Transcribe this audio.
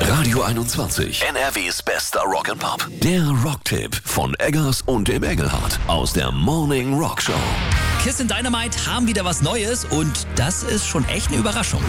Radio 21, NRWs bester Rock'n'Pop. Der Rocktipp von Eggers und dem Engelhardt aus der Morning Rock Show. Kiss and Dynamite haben wieder was Neues und das ist schon echt eine Überraschung.